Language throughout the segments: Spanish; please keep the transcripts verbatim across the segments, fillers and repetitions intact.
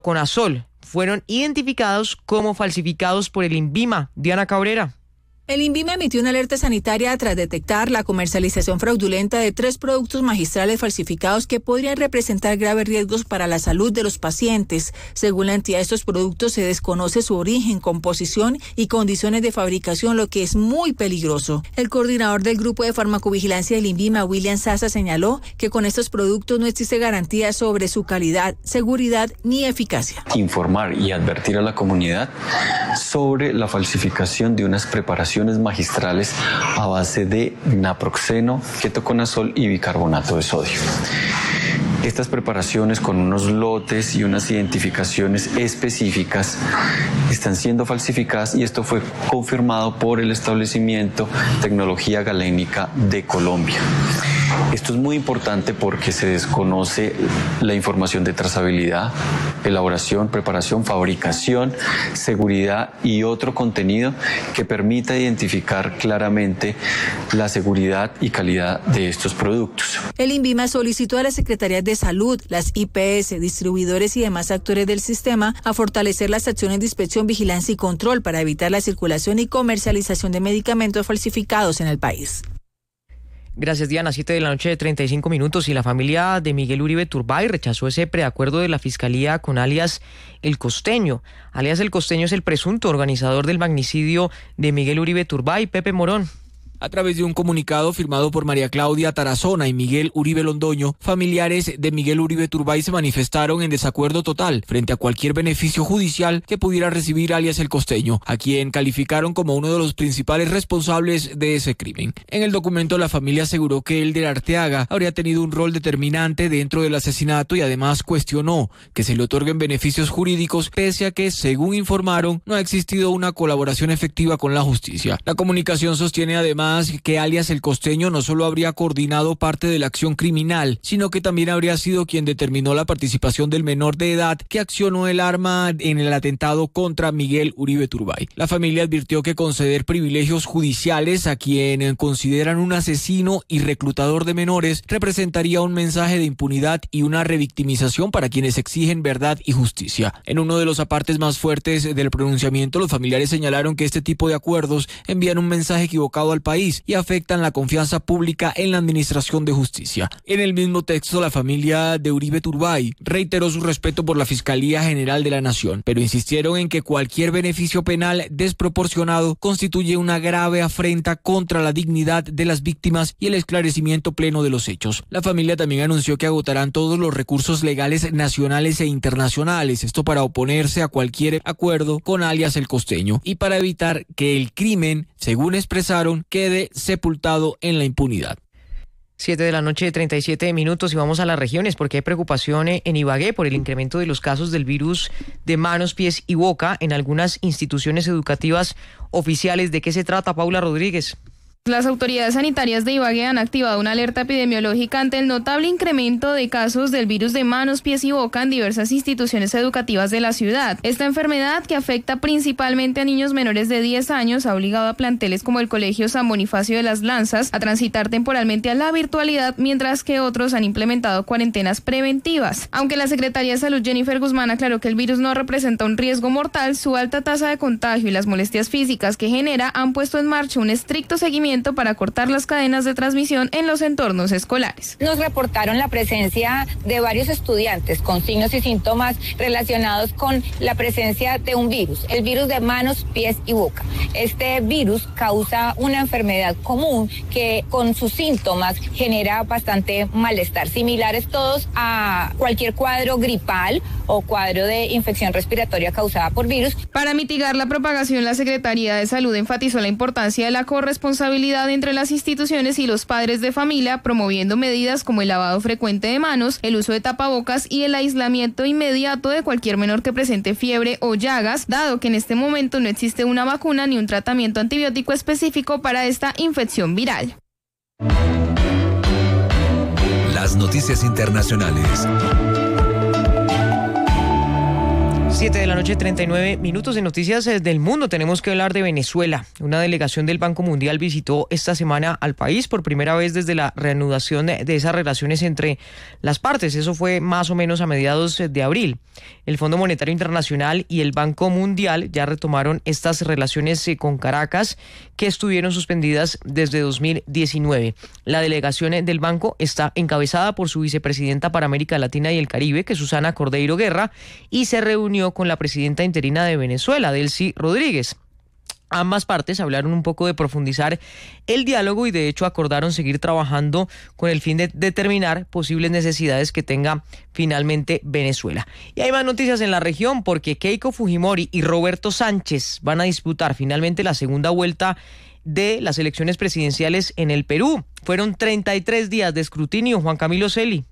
Conazol fueron identificados como falsificados por el INVIMA. Diana Cabrera. El INVIMA emitió una alerta sanitaria tras detectar la comercialización fraudulenta de tres productos magistrales falsificados que podrían representar graves riesgos para la salud de los pacientes. Según la entidad, estos productos se desconoce su origen, composición y condiciones de fabricación, lo que es muy peligroso. El coordinador del Grupo de Farmacovigilancia del INVIMA, William Sasa, señaló que con estos productos no existe garantía sobre su calidad, seguridad ni eficacia. Informar y advertir a la comunidad sobre la falsificación de unas preparaciones magistrales a base de naproxeno, ketoconazol y bicarbonato de sodio. Estas preparaciones con unos lotes y unas identificaciones específicas están siendo falsificadas y esto fue confirmado por el establecimiento Tecnología Galénica de Colombia. Esto es muy importante porque se desconoce la información de trazabilidad, elaboración, preparación, fabricación, seguridad y otro contenido que permita identificar claramente la seguridad y calidad de estos productos. El INVIMA solicitó a las Secretarías de Salud, las I P S, distribuidores y demás actores del sistema a fortalecer las acciones de inspección, vigilancia y control para evitar la circulación y comercialización de medicamentos falsificados en el país. Gracias, Diana. Siete de la noche de treinta y cinco minutos y la familia de Miguel Uribe Turbay rechazó ese preacuerdo de la Fiscalía con alias El Costeño. Alias El Costeño es el presunto organizador del magnicidio de Miguel Uribe Turbay. Pepe Morón. A través de un comunicado firmado por María Claudia Tarazona y Miguel Uribe Londoño, familiares de Miguel Uribe Turbay se manifestaron en desacuerdo total frente a cualquier beneficio judicial que pudiera recibir alias El Costeño, a quien calificaron como uno de los principales responsables de ese crimen. En el documento, la familia aseguró que Elder Arteaga habría tenido un rol determinante dentro del asesinato y además cuestionó que se le otorguen beneficios jurídicos pese a que, según informaron, no ha existido una colaboración efectiva con la justicia. La comunicación sostiene además que alias El Costeño no solo habría coordinado parte de la acción criminal, sino que también habría sido quien determinó la participación del menor de edad que accionó el arma en el atentado contra Miguel Uribe Turbay. La familia advirtió que conceder privilegios judiciales a quien consideran un asesino y reclutador de menores representaría un mensaje de impunidad y una revictimización para quienes exigen verdad y justicia. En uno de los apartes más fuertes del pronunciamiento, los familiares señalaron que este tipo de acuerdos envían un mensaje equivocado al país y afectan la confianza pública en la administración de justicia. En el mismo texto, la familia de Uribe Turbay reiteró su respeto por la Fiscalía General de la Nación, pero insistieron en que cualquier beneficio penal desproporcionado constituye una grave afrenta contra la dignidad de las víctimas y el esclarecimiento pleno de los hechos. La familia también anunció que agotarán todos los recursos legales nacionales e internacionales, esto para oponerse a cualquier acuerdo con alias El Costeño y para evitar que el crimen, según expresaron, quede sepultado en la impunidad. Siete de la noche de treinta y siete minutos y vamos a las regiones porque hay preocupación en Ibagué por el incremento de los casos del virus de manos, pies y boca en algunas instituciones educativas oficiales. ¿De qué se trata, Paula Rodríguez? Las autoridades sanitarias de Ibagué han activado una alerta epidemiológica ante el notable incremento de casos del virus de manos, pies y boca en diversas instituciones educativas de la ciudad. Esta enfermedad, que afecta principalmente a niños menores de diez años, ha obligado a planteles como el Colegio San Bonifacio de las Lanzas a transitar temporalmente a la virtualidad, mientras que otros han implementado cuarentenas preventivas. Aunque la Secretaría de Salud, Jennifer Guzmán, aclaró que el virus no representa un riesgo mortal, su alta tasa de contagio y las molestias físicas que genera han puesto en marcha un estricto seguimiento para cortar las cadenas de transmisión en los entornos escolares. Nos reportaron la presencia de varios estudiantes con signos y síntomas relacionados con la presencia de un virus, el virus de manos, pies y boca. Este virus causa una enfermedad común que con sus síntomas genera bastante malestar, similares todos a cualquier cuadro gripal o cuadro de infección respiratoria causada por virus. Para mitigar la propagación, la Secretaría de Salud enfatizó la importancia de la corresponsabilidad entre las instituciones y los padres de familia, promoviendo medidas como el lavado frecuente de manos, el uso de tapabocas y el aislamiento inmediato de cualquier menor que presente fiebre o llagas, dado que en este momento no existe una vacuna ni un tratamiento antibiótico específico para esta infección viral. Las noticias internacionales. siete de la noche, treinta y nueve minutos. En noticias del mundo tenemos que hablar de Venezuela. Una delegación del Banco Mundial visitó esta semana al país por primera vez desde la reanudación de esas relaciones entre las partes. Eso fue más o menos a mediados de abril. El Fondo Monetario Internacional y el Banco Mundial ya retomaron estas relaciones con Caracas, que estuvieron suspendidas desde dos mil diecinueve. La delegación del banco está encabezada por su vicepresidenta para América Latina y el Caribe, que es Susana Cordeiro Guerra, y se reunió con la presidenta interina de Venezuela, Delcy Rodríguez. Ambas partes hablaron un poco de profundizar el diálogo y de hecho acordaron seguir trabajando con el fin de determinar posibles necesidades que tenga finalmente Venezuela. Y hay más noticias en la región porque Keiko Fujimori y Roberto Sánchez van a disputar finalmente la segunda vuelta de las elecciones presidenciales en el Perú. Fueron treinta y tres días de escrutinio. Juan Camilo Celi.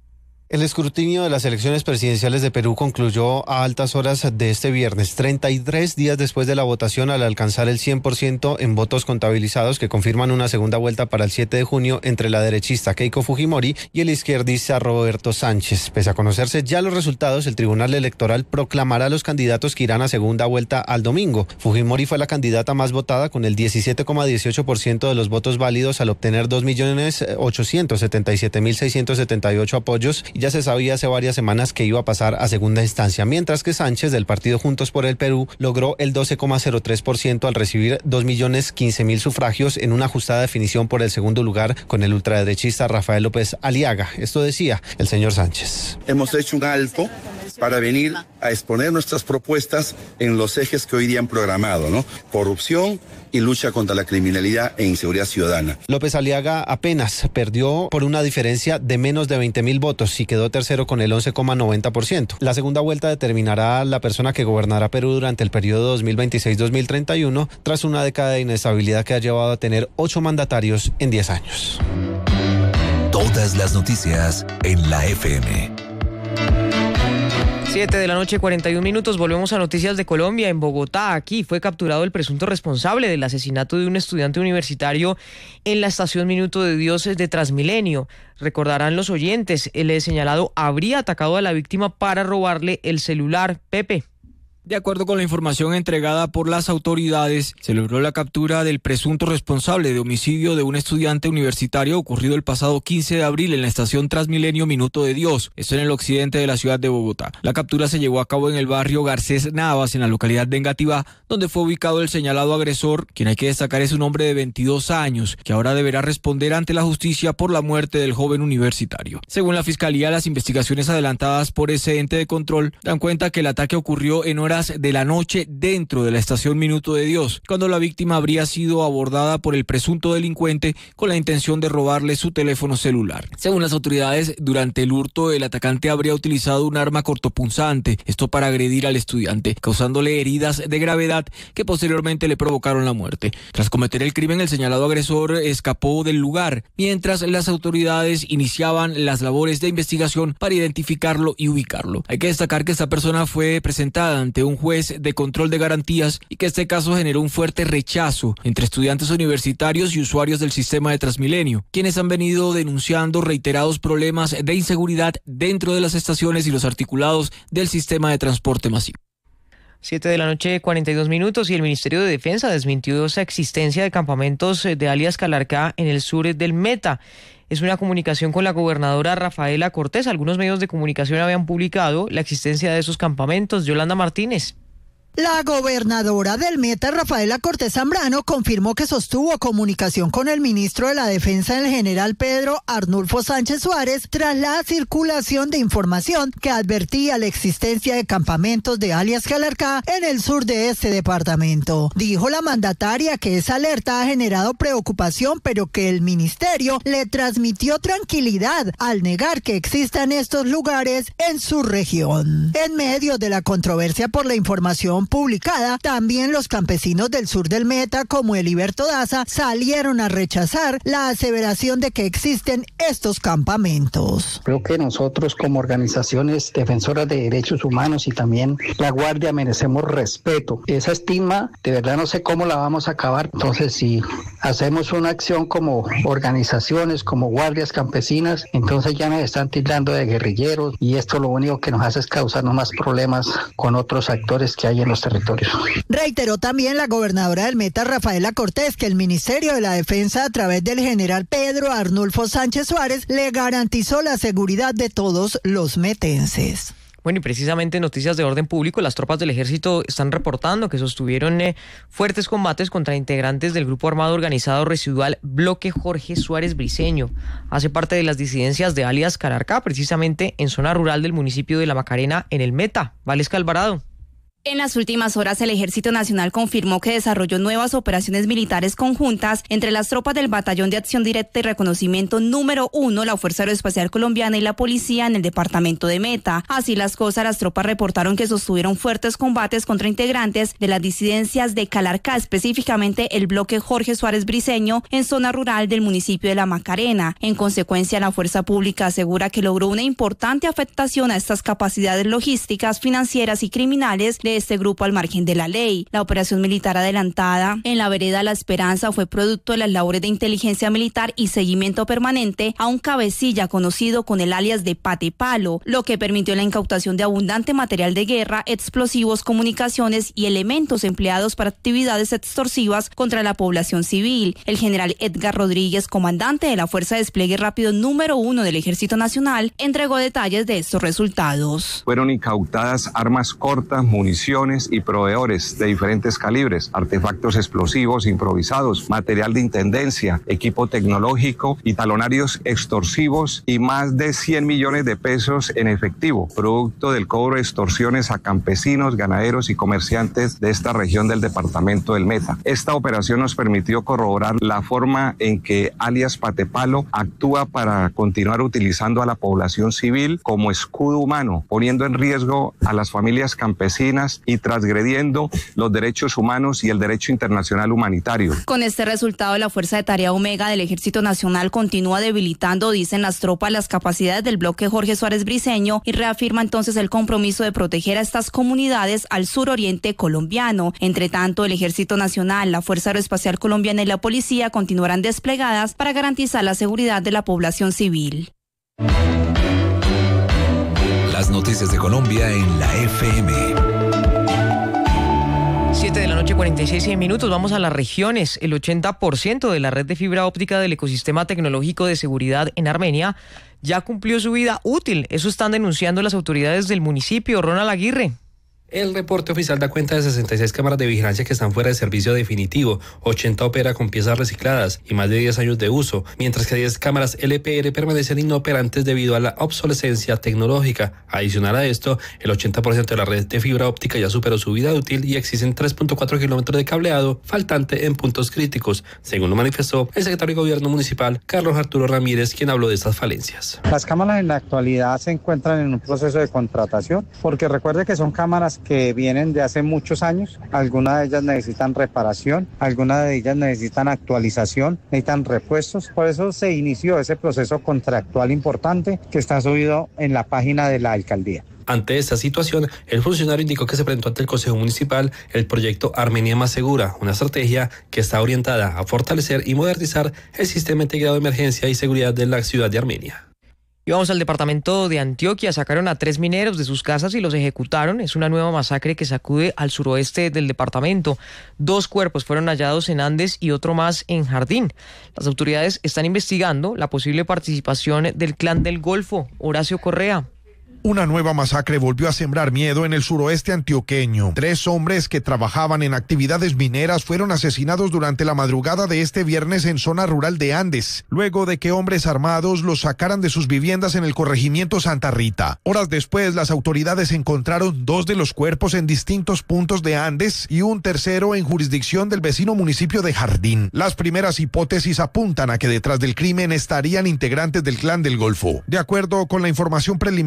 El escrutinio de las elecciones presidenciales de Perú concluyó a altas horas de este viernes, treinta y tres días después de la votación, al alcanzar el cien por ciento en votos contabilizados que confirman una segunda vuelta para el siete de junio entre la derechista Keiko Fujimori y el izquierdista Roberto Sánchez. Pese a conocerse ya los resultados, el Tribunal Electoral proclamará a los candidatos que irán a segunda vuelta al domingo. Fujimori fue la candidata más votada con el diecisiete coma dieciocho por ciento de los votos válidos al obtener dos millones ochocientos setenta y siete mil seiscientos setenta y ocho apoyos. Ya se sabía hace varias semanas que iba a pasar a segunda instancia, mientras que Sánchez, del partido Juntos por el Perú, logró el doce coma cero tres por ciento al recibir dos millones quince mil sufragios en una ajustada definición por el segundo lugar con el ultraderechista Rafael López Aliaga. Esto decía el señor Sánchez. Hemos hecho un alto para venir a exponer nuestras propuestas en los ejes que hoy día han programado, ¿no? Corrupción y lucha contra la criminalidad e inseguridad ciudadana. López Aliaga apenas perdió por una diferencia de menos de veinte mil votos y quedó tercero con el once coma noventa por ciento. La segunda vuelta determinará la persona que gobernará Perú durante el periodo dos mil veintiséis a dos mil treinta y uno, tras una década de inestabilidad que ha llevado a tener ocho mandatarios en diez años. Todas las noticias en la F M. siete de la noche, cuarenta y un minutos. Volvemos a noticias de Colombia. En Bogotá, aquí fue capturado el presunto responsable del asesinato de un estudiante universitario en la estación Minuto de Dios de Transmilenio. Recordarán los oyentes, el señalado habría atacado a la víctima para robarle el celular. Pepe. De acuerdo con la información entregada por las autoridades, se logró la captura del presunto responsable de homicidio de un estudiante universitario ocurrido el pasado quince de abril en la estación Transmilenio Minuto de Dios, esto en el occidente de la ciudad de Bogotá. La captura se llevó a cabo en el barrio Garcés Navas, en la localidad de Engativá, donde fue ubicado el señalado agresor, quien hay que destacar es un hombre de veintidós años, que ahora deberá responder ante la justicia por la muerte del joven universitario. Según la Fiscalía, las investigaciones adelantadas por ese ente de control dan cuenta que el ataque ocurrió en horas de la noche dentro de la estación Minuto de Dios, cuando la víctima habría sido abordada por el presunto delincuente con la intención de robarle su teléfono celular. Según las autoridades, durante el hurto el atacante habría utilizado un arma cortopunzante, esto para agredir al estudiante, causándole heridas de gravedad que posteriormente le provocaron la muerte. Tras cometer el crimen, el señalado agresor escapó del lugar, mientras las autoridades iniciaban las labores de investigación para identificarlo y ubicarlo. Hay que destacar que esta persona fue presentada ante un juez de control de garantías y que este caso generó un fuerte rechazo entre estudiantes universitarios y usuarios del sistema de Transmilenio, quienes han venido denunciando reiterados problemas de inseguridad dentro de las estaciones y los articulados del sistema de transporte masivo. siete de la noche, cuarenta y dos minutos, y el Ministerio de Defensa desmintió esa existencia de campamentos de alias Calarcá en el sur del Meta. Es una comunicación con la gobernadora Rafaela Cortés. Algunos medios de comunicación habían publicado la existencia de esos campamentos. Yolanda Martínez. La gobernadora del Meta, Rafaela Cortés Zambrano, confirmó que sostuvo comunicación con el ministro de la Defensa, el general Pedro Arnulfo Sánchez Suárez, tras la circulación de información que advertía la existencia de campamentos de alias Calarcá en el sur de este departamento. Dijo la mandataria que esa alerta ha generado preocupación, pero que el ministerio le transmitió tranquilidad al negar que existan estos lugares en su región. En medio de la controversia por la información resolución publicada, también los campesinos del sur del Meta, como Heliberto Daza, salieron a rechazar la aseveración de que existen estos campamentos. Creo que nosotros como organizaciones defensoras de derechos humanos y también la Guardia merecemos respeto. Esa estigma, de verdad no sé cómo la vamos a acabar. Entonces, si hacemos una acción como organizaciones, como guardias campesinas, entonces ya nos están tildando de guerrilleros y esto lo único que nos hace es causarnos más problemas con otros actores que hay en los territorios. Reiteró también la gobernadora del Meta, Rafaela Cortés, que el Ministerio de la Defensa, a través del general Pedro Arnulfo Sánchez Suárez, le garantizó la seguridad de todos los metenses. Bueno, y precisamente en noticias de orden público, las tropas del ejército están reportando que sostuvieron eh, fuertes combates contra integrantes del grupo armado organizado residual Bloque Jorge Suárez Briceño. Hace parte de las disidencias de alias Calarcá, precisamente en zona rural del municipio de La Macarena, en el Meta. Valesca Alvarado. En las últimas horas, el Ejército Nacional confirmó que desarrolló nuevas operaciones militares conjuntas entre las tropas del Batallón de Acción Directa y Reconocimiento número uno, la Fuerza Aeroespacial Colombiana y la Policía en el departamento de Meta. Así las cosas, las tropas reportaron que sostuvieron fuertes combates contra integrantes de las disidencias de Calarcá, específicamente el bloque Jorge Suárez Briceño, en zona rural del municipio de La Macarena. En consecuencia, la Fuerza Pública asegura que logró una importante afectación a estas capacidades logísticas, financieras y criminales de este grupo al margen de la ley. La operación militar adelantada en la vereda La Esperanza fue producto de las labores de inteligencia militar y seguimiento permanente a un cabecilla conocido con el alias de Pate Palo, lo que permitió la incautación de abundante material de guerra, explosivos, comunicaciones y elementos empleados para actividades extorsivas contra la población civil. El general Edgar Rodríguez, comandante de la Fuerza de Despliegue Rápido número uno del Ejército Nacional, entregó detalles de estos resultados. Fueron incautadas armas cortas, municiones y proveedores de diferentes calibres, artefactos explosivos improvisados, material de intendencia, equipo tecnológico y talonarios extorsivos y más de cien millones de pesos en efectivo, producto del cobro de extorsiones a campesinos, ganaderos y comerciantes de esta región del departamento del Meta. Esta operación nos permitió corroborar la forma en que alias Patepalo actúa para continuar utilizando a la población civil como escudo humano, poniendo en riesgo a las familias campesinas y transgrediendo los derechos humanos y el derecho internacional humanitario. Con este resultado, la Fuerza de Tarea Omega del Ejército Nacional continúa debilitando, dicen las tropas, las capacidades del bloque Jorge Suárez Briceño y reafirma entonces el compromiso de proteger a estas comunidades al suroriente colombiano. Entre tanto, el Ejército Nacional, la Fuerza Aeroespacial Colombiana y la Policía continuarán desplegadas para garantizar la seguridad de la población civil. Las noticias de Colombia en la F M. siete de la noche, cuarenta y seis minutos. Vamos a las regiones. El ochenta por ciento de la red de fibra óptica del ecosistema tecnológico de seguridad en Armenia ya cumplió su vida útil. Eso están denunciando las autoridades del municipio. Ronald Aguirre. El reporte oficial da cuenta de sesenta y seis cámaras de vigilancia que están fuera de servicio definitivo, ochenta opera con piezas recicladas y más de diez años de uso, mientras que diez cámaras L P R permanecen inoperantes debido a la obsolescencia tecnológica. Adicional a esto, el ochenta por ciento de la red de fibra óptica ya superó su vida útil y existen tres punto cuatro kilómetros de cableado faltante en puntos críticos, según lo manifestó el secretario de Gobierno Municipal, Carlos Arturo Ramírez, quien habló de estas falencias. Las cámaras en la actualidad se encuentran en un proceso de contratación, porque recuerde que son cámaras que vienen de hace muchos años, algunas de ellas necesitan reparación, algunas de ellas necesitan actualización, necesitan repuestos, por eso se inició ese proceso contractual importante que está subido en la página de la alcaldía. Ante esta situación, el funcionario indicó que se presentó ante el Consejo Municipal el proyecto Armenia Más Segura, una estrategia que está orientada a fortalecer y modernizar el sistema integrado de emergencia y seguridad de la ciudad de Armenia. Y vamos al departamento de Antioquia. Sacaron a tres mineros de sus casas y los ejecutaron. Es una nueva masacre que sacude al suroeste del departamento. Dos cuerpos fueron hallados en Andes y otro más en Jardín. Las autoridades están investigando la posible participación del Clan del Golfo. Horacio Correa. Una nueva masacre volvió a sembrar miedo en el suroeste antioqueño. Tres hombres que trabajaban en actividades mineras fueron asesinados durante la madrugada de este viernes en zona rural de Andes, luego de que hombres armados los sacaran de sus viviendas en el corregimiento Santa Rita. Horas después, las autoridades encontraron dos de los cuerpos en distintos puntos de Andes y un tercero en jurisdicción del vecino municipio de Jardín. Las primeras hipótesis apuntan a que detrás del crimen estarían integrantes del Clan del Golfo. De acuerdo con la información preliminar entre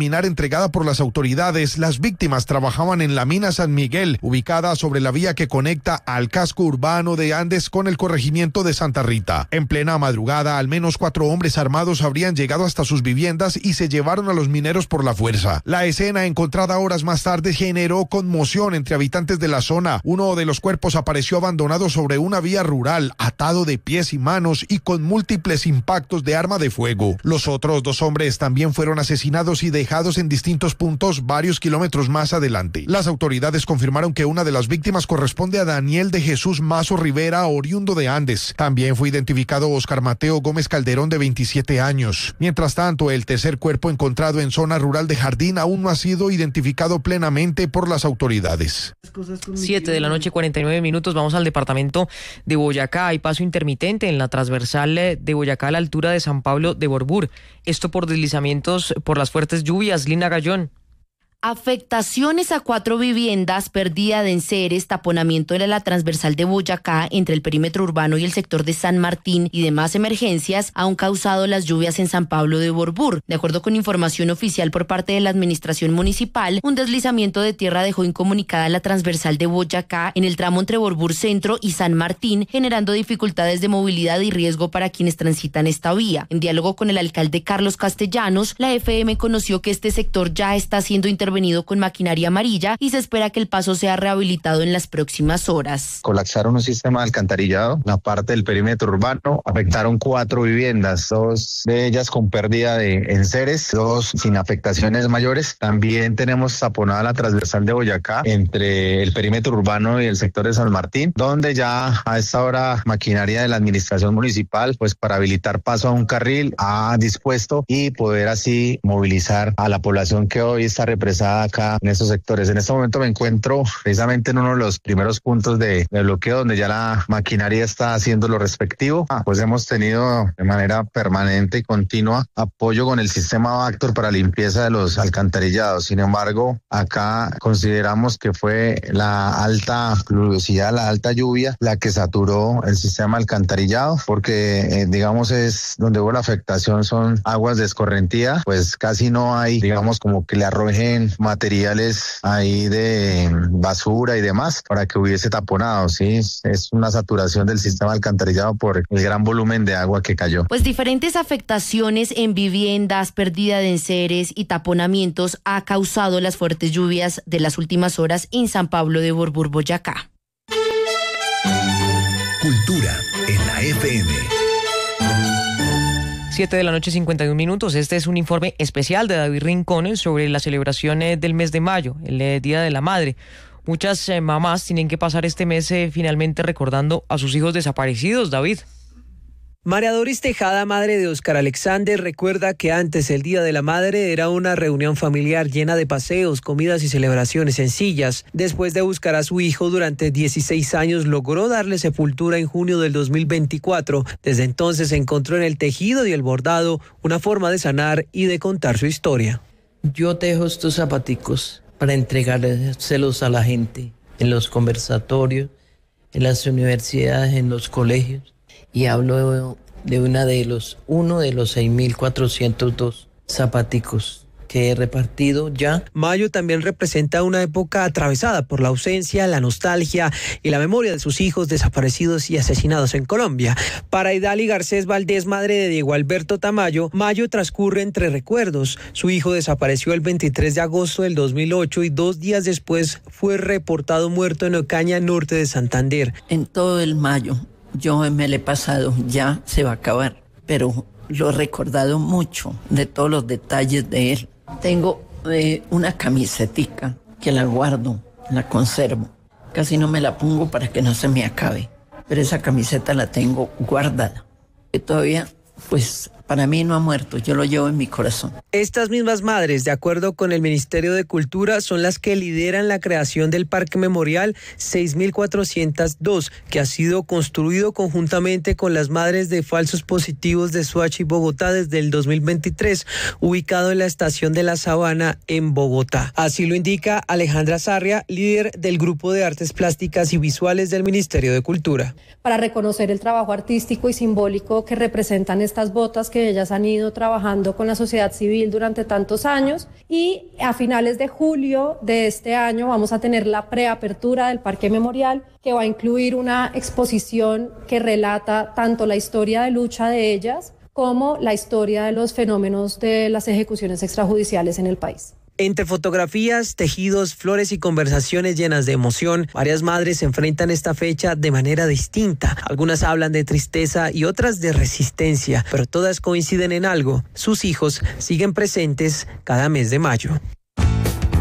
desplegada por las autoridades, las víctimas trabajaban en la mina San Miguel, ubicada sobre la vía que conecta al casco urbano de Andes con el corregimiento de Santa Rita. En plena madrugada, al menos cuatro hombres armados habrían llegado hasta sus viviendas y se llevaron a los mineros por la fuerza. La escena, encontrada horas más tarde, generó conmoción entre habitantes de la zona. Uno de los cuerpos apareció abandonado sobre una vía rural, atado de pies y manos y con múltiples impactos de arma de fuego. Los otros dos hombres también fueron asesinados y dejados en distintos puntos varios kilómetros más adelante. Las autoridades confirmaron que una de las víctimas corresponde a Daniel de Jesús Mazo Rivera, oriundo de Andes. También fue identificado Oscar Mateo Gómez Calderón, de veintisiete años. Mientras tanto, el tercer cuerpo encontrado en zona rural de Jardín aún no ha sido identificado plenamente por las autoridades. Siete de la noche, cuarenta y nueve minutos. Vamos al departamento de Boyacá. Hay paso intermitente en la transversal de Boyacá a la altura de San Pablo de Borbur. Esto por deslizamientos por las fuertes lluvias. Lina Gallón. Afectaciones a cuatro viviendas, pérdida de enseres, taponamiento de la transversal de Boyacá entre el perímetro urbano y el sector de San Martín y demás emergencias han causado las lluvias en San Pablo de Borbur. De acuerdo con información oficial por parte de la administración municipal, un deslizamiento de tierra dejó incomunicada la transversal de Boyacá en el tramo entre Borbur Centro y San Martín, generando dificultades de movilidad y riesgo para quienes transitan esta vía. En diálogo con el alcalde Carlos Castellanos, la F M conoció que este sector ya está siendo intervenido venido con maquinaria amarilla y se espera que el paso sea rehabilitado en las próximas horas. Colapsaron un sistema de alcantarillado, la parte del perímetro urbano, afectaron cuatro viviendas, dos de ellas con pérdida de enseres, dos sin afectaciones mayores. También tenemos taponada la transversal de Boyacá entre el perímetro urbano y el sector de San Martín, donde ya a esta hora maquinaria de la administración municipal, pues para habilitar paso a un carril, ha dispuesto y poder así movilizar a la población que hoy está representada acá en estos sectores. En este momento me encuentro precisamente en uno de los primeros puntos de, de bloqueo donde ya la maquinaria está haciendo lo respectivo. Ah, pues hemos tenido de manera permanente y continua apoyo con el sistema Vactor para limpieza de los alcantarillados. Sin embargo, acá consideramos que fue la alta pluviosidad, la alta lluvia la que saturó el sistema alcantarillado, porque eh, digamos es donde hubo la afectación son aguas de escorrentía, pues casi no hay, digamos, como que le arrojen materiales ahí de basura y demás para que hubiese taponado, ¿sí? Es una saturación del sistema alcantarillado por el gran volumen de agua que cayó. Pues diferentes afectaciones en viviendas, pérdida de enseres y taponamientos ha causado las fuertes lluvias de las últimas horas en San Pablo de Borbur, Boyacá. Cultura en la F M. siete de la noche, cincuenta y un minutos. Este es un informe especial de David Rincón sobre las celebraciones del mes de mayo, el Día de la Madre. Muchas eh, mamás tienen que pasar este mes eh, finalmente recordando a sus hijos desaparecidos, David. María Doris Tejada, madre de Oscar Alexander, recuerda que antes el Día de la Madre era una reunión familiar llena de paseos, comidas y celebraciones sencillas. Después de buscar a su hijo durante dieciséis años, logró darle sepultura en junio del dos mil veinticuatro. Desde entonces encontró en el tejido y el bordado una forma de sanar y de contar su historia. Yo tejo estos zapaticos para entregárselos a la gente en los conversatorios, en las universidades, en los colegios. Y hablo de una de los, uno de los seis mil cuatrocientos dos zapaticos que he repartido ya. Mayo también representa una época atravesada por la ausencia, la nostalgia y la memoria de sus hijos desaparecidos y asesinados en Colombia. Para Idali Garcés Valdés, madre de Diego Alberto Tamayo, mayo transcurre entre recuerdos. Su hijo desapareció el veintitrés de agosto del dos mil ocho y dos días después fue reportado muerto en Ocaña, norte de Santander. En todo el mayo yo me lo he pasado, ya se va a acabar, pero lo he recordado mucho de todos los detalles de él. Tengo eh, una camisetica que la guardo, la conservo. Casi no me la pongo para que no se me acabe, pero esa camiseta la tengo guardada. Que todavía, pues, para mí no ha muerto, yo lo llevo en mi corazón. Estas mismas madres, de acuerdo con el Ministerio de Cultura, son las que lideran la creación del Parque Memorial seis mil cuatrocientos dos, que ha sido construido conjuntamente con las madres de falsos positivos de Soacha y Bogotá desde el dos mil veintitrés, ubicado en la estación de La Sabana en Bogotá. Así lo indica Alejandra Sarria, líder del Grupo de Artes Plásticas y Visuales del Ministerio de Cultura. Para reconocer el trabajo artístico y simbólico que representan estas botas que que ellas han ido trabajando con la sociedad civil durante tantos años, y a finales de julio de este año vamos a tener la preapertura del Parque Memorial, que va a incluir una exposición que relata tanto la historia de lucha de ellas como la historia de los fenómenos de las ejecuciones extrajudiciales en el país. Entre fotografías, tejidos, flores y conversaciones llenas de emoción, varias madres enfrentan esta fecha de manera distinta. Algunas hablan de tristeza y otras de resistencia, pero todas coinciden en algo: sus hijos siguen presentes cada mes de mayo.